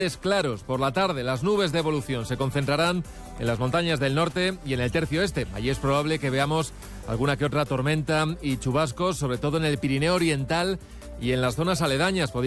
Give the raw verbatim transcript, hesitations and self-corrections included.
Claros por la tarde, las nubes de evolución se concentrarán en las montañas del norte y en el tercio este. Allí es probable que veamos alguna que otra tormenta y chubascos, sobre todo en el Pirineo oriental y en las zonas aledañas.